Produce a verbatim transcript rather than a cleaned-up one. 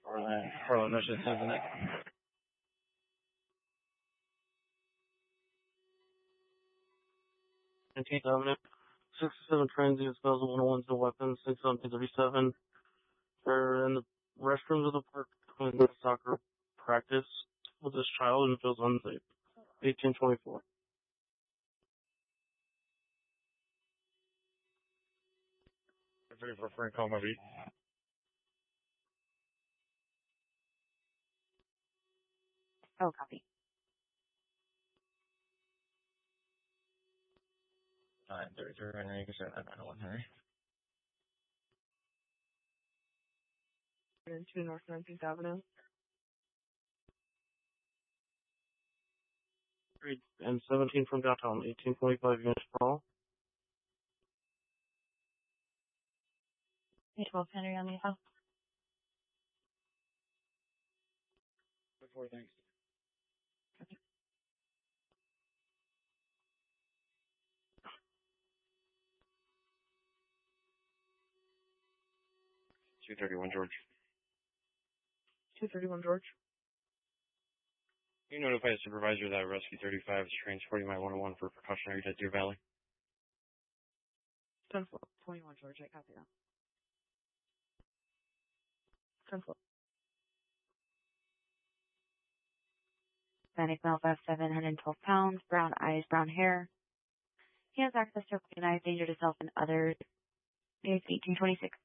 Harlan, Harlan Mission, isn't it? nineteenth Avenue. sixty-seven transients, thousand one oh ones and weapons, six on thirty-seven. They're in the restrooms of the park doing the soccer practice with this child and feels unsafe. eighteen twenty-four. Ready for Frank Home Beat. Oh, copy. nine thirty-three, right now you can say that nine oh one, Henry. two North nineteenth Avenue. And seventeen from downtown, eighteen twenty-five units per all. twelve Henry on the house. Before, thanks. Okay. two thirty-one, George. two thirty-one, George. You notify the supervisor that Rescue thirty-five is trained forty by one oh one for precautionary at Deer Valley. ten twenty-one, George. I copy that. ten twelve. Hispanic male, five foot seven, one hundred twelve pounds, brown eyes, brown hair. He has access to a knife, danger to self and others. It's eighteen twenty-six.